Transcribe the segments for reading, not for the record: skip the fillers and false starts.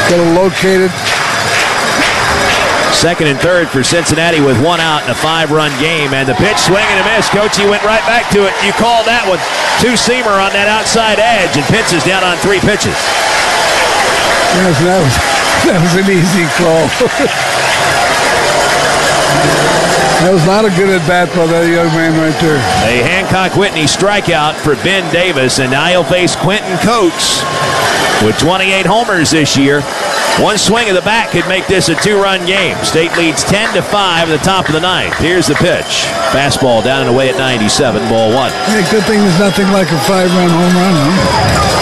Got to locate it. Second and third for Cincinnati with one out in a 5-run game. And the pitch, swing and a miss. Coachy went right back to it. You called that one. Two-seamer on that outside edge, and Pitts is down on 3 pitches. Yes, that was an easy call. That was not a good at-bat by that young man right there. A Hancock Whitney strikeout for Ben Davis, and now he'll face Quentin Coates with 28 homers this year. One swing of the bat could make this a 2-run game. State leads 10-5 at the top of the ninth. Here's the pitch. Fastball down and away at 97, ball 1. Hey, good thing there's nothing like a 5-run home run, huh?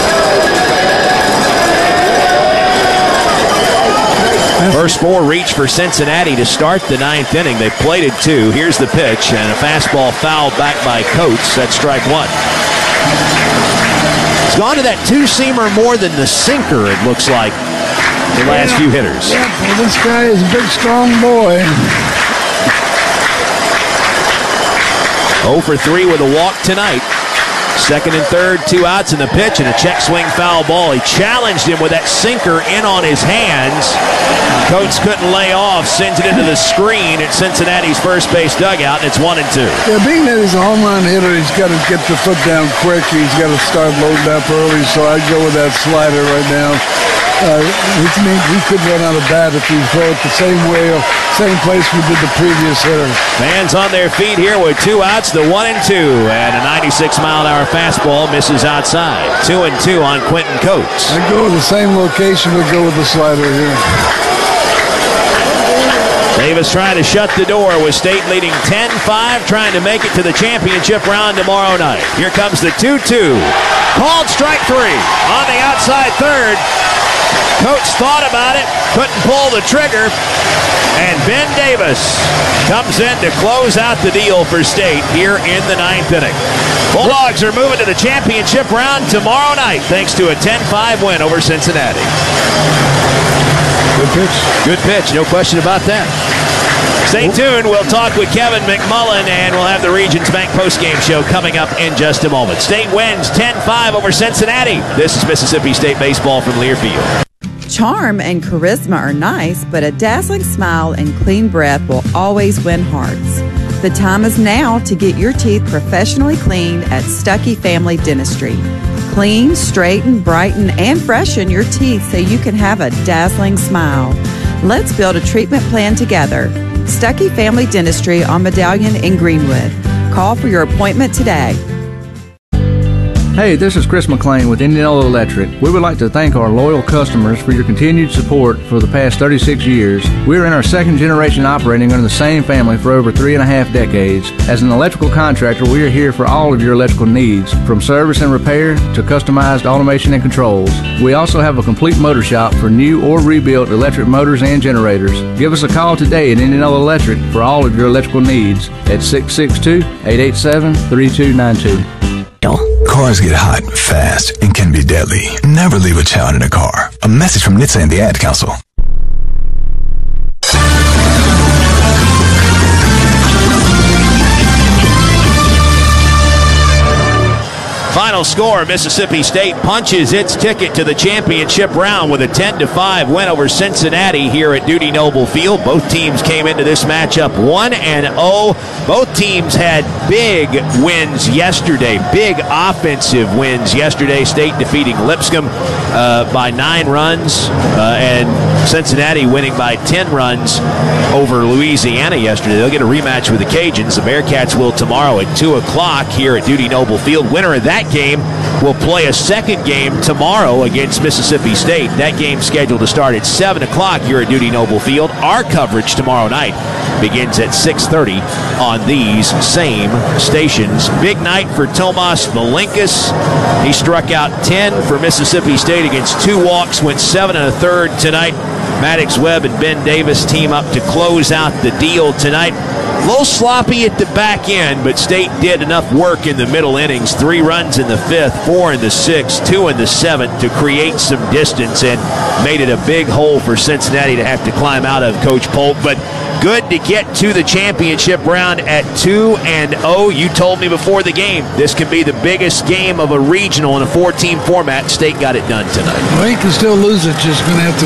First 4 reach for Cincinnati to start the 9th inning. They plated 2. Here's the pitch, and a fastball fouled back by Coates. That's strike 1. It's gone to that two-seamer more than the sinker, it looks like, the last few hitters. Yeah, well, this guy is a big, strong boy. 0 for 3 with a walk tonight. Second and third, 2 outs in the pitch, and a check swing foul ball. He challenged him with that sinker in on his hands. Coates couldn't lay off, sends it into the screen at Cincinnati's first base dugout, and it's 1-2. Yeah, being that he's a home run hitter, he's got to get the foot down quick. He's got to start loading up early, so I'd go with that slider right now. Which means he could run out of bat if he throw it the same way, same place we did the previous hitter. Fans on their feet here with 2 outs, the 1-2, and a 96-mile-an-hour fastball misses outside. 2-2 on Quentin Coates. I'd go with the same location, but go with the slider here. Davis trying to shut the door with State leading 10-5, trying to make it to the championship round tomorrow night. Here comes the 2-2. Called strike 3 on the outside third. Coates thought about it, couldn't pull the trigger, and Ben Davis comes in to close out the deal for State here in the 9th inning. Bulldogs are moving to the championship round tomorrow night thanks to a 10-5 win over Cincinnati. Good pitch. Good pitch, no question about that. Stay tuned. We'll talk with Kevin McMullen, and we'll have the Regions Bank postgame show coming up in just a moment. State wins 10-5 over Cincinnati. This is Mississippi State baseball from Learfield. Charm and charisma are nice, but a dazzling smile and clean breath will always win hearts. The time is now to get your teeth professionally cleaned at Stuckey Family Dentistry. Clean, straighten, brighten, and freshen your teeth so you can have a dazzling smile. Let's build a treatment plan together. Stuckey Family Dentistry on Medallion in Greenwood. Call for your appointment today. Hey, this is Chris McLean with Indianola Electric. We would like to thank our loyal customers for your continued support for the past 36 years. We are in our 2nd generation operating under the same family for over 3.5 decades. As an electrical contractor, we are here for all of your electrical needs, from service and repair to customized automation and controls. We also have a complete motor shop for new or rebuilt electric motors and generators. Give us a call today at Indianola Electric for all of your electrical needs at 662-887-3292. Cars get hot, fast, and can be deadly. Never leave a child in a car. A message from NHTSA and the Ad Council. Final score, Mississippi State punches its ticket to the championship round with a 10-5 win over Cincinnati here at Dudy Noble Field. Both teams came into this matchup 1-0. Both teams had big wins yesterday, big offensive wins yesterday. State defeating Lipscomb by 9 runs and Cincinnati winning by 10 runs over Louisiana yesterday. They'll get a rematch with the Cajuns. The Bearcats will tomorrow at 2 o'clock here at Dudy Noble Field. Winner of that game will play a second game tomorrow against Mississippi State. That game scheduled to start at 7 o'clock here at Dudy Noble Field. Our coverage tomorrow night begins at 6:30 on these same stations. Big night for Tomas Malinkas. He struck out 10 for Mississippi State against 2 walks, went 7 1/3 tonight. Maddox Webb and Ben Davis team up to close out the deal tonight. A little sloppy at the back end, but State did enough work in the middle innings. 3 runs in the 5th, 4 in the 6th, 2 in the 7th to create some distance and made it a big hole for Cincinnati to have to climb out of, Coach Polk. But good to get to the championship round at 2-0. You told me before the game this could be the biggest game of a regional in a 4-team format. State got it done tonight. Well, he can still lose it. Just going to have to